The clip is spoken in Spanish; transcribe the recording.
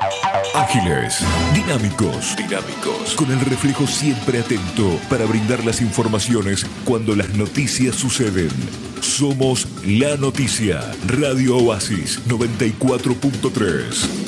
Ágiles, dinámicos, con el reflejo siempre atento para brindar las informaciones cuando las noticias suceden. Somos La Noticia, Radio Oasis 94.3.